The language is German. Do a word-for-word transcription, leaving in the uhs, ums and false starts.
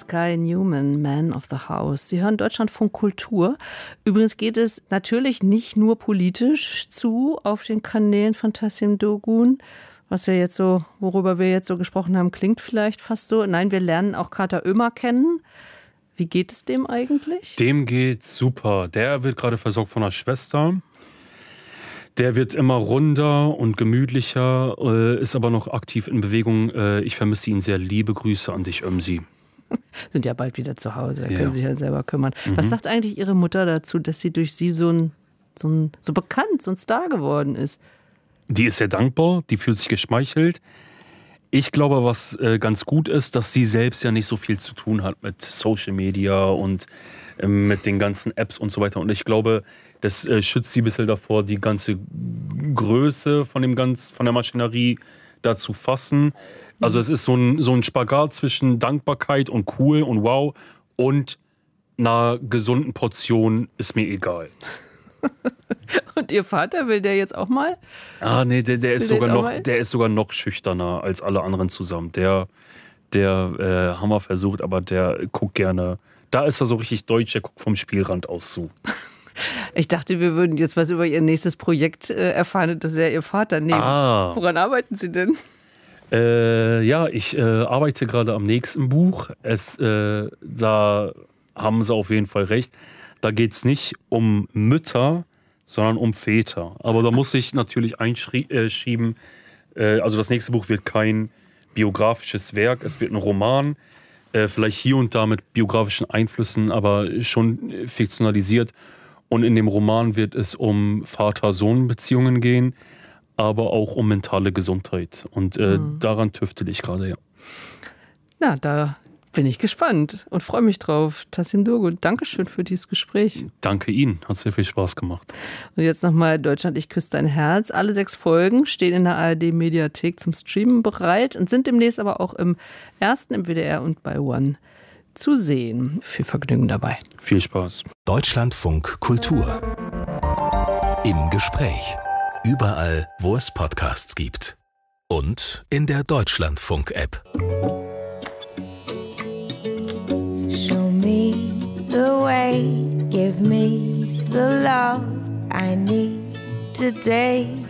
Sky Newman, Man of the House. Sie hören Deutschlandfunk Kultur. Übrigens geht es natürlich nicht nur politisch zu auf den Kanälen von Tassím Dogun. Was wir jetzt so, worüber wir jetzt so gesprochen haben, klingt vielleicht fast so. Nein, wir lernen auch Kater Ömer kennen. Wie geht es dem eigentlich? Dem geht's super. Der wird gerade versorgt von einer Schwester. Der wird immer runder und gemütlicher, äh, ist aber noch aktiv in Bewegung. Äh, ich vermisse ihn sehr. Liebe Grüße an dich, Ömsi. Sind ja bald wieder zu Hause, da ja. können Sie sich ja selber kümmern. Mhm. Was sagt eigentlich Ihre Mutter dazu, dass sie durch Sie so, ein, so, ein, so bekannt, so ein Star geworden ist? Die ist sehr dankbar, die fühlt sich geschmeichelt. Ich glaube, was äh, ganz gut ist, dass sie selbst ja nicht so viel zu tun hat mit Social Media und äh, mit den ganzen Apps und so weiter. Und ich glaube, das äh, schützt sie ein bisschen davor, die ganze Größe von dem ganz, von der Maschinerie da zu fassen. Also es ist so ein, so ein Spagat zwischen Dankbarkeit und cool und wow und einer gesunden Portion ist mir egal. Und Ihr Vater, will der jetzt auch mal? Ah, nee, der, der, ist, sogar noch, der der ist sogar noch schüchterner als alle anderen zusammen. Der, der äh, haben wir versucht, aber der guckt gerne. Da ist er so richtig deutsch, der guckt vom Spielrand aus zu. Ich dachte, wir würden jetzt was über Ihr nächstes Projekt äh, erfahren, das ist ja Ihr Vater. Nee, ah. Woran arbeiten Sie denn? Äh, ja, ich äh, arbeite gerade am nächsten Buch. Es, äh, da haben Sie auf jeden Fall recht. Da geht es nicht um Mütter, sondern um Väter. Aber da muss ich natürlich einschieben, äh, also das nächste Buch wird kein biografisches Werk, es wird ein Roman, äh, vielleicht hier und da mit biografischen Einflüssen, aber schon fiktionalisiert. Und in dem Roman wird es um Vater-Sohn-Beziehungen gehen, aber auch um mentale Gesundheit. Und äh, mhm. daran tüftel ich gerade, ja. Na, da bin ich gespannt und freue mich drauf. Tassím Dogun, Dankeschön für dieses Gespräch. Danke Ihnen, hat sehr viel Spaß gemacht. Und jetzt nochmal Deutschland, ich küsse dein Herz. Alle sechs Folgen stehen in der A R D-Mediathek zum Streamen bereit und sind demnächst aber auch im ersten, im W D R und bei One zu sehen. Viel Vergnügen dabei. Viel Spaß. Deutschlandfunk Kultur. Im Gespräch. Überall, wo es Podcasts gibt. Und in der Deutschlandfunk-App. Show me the way, give me the love I need today.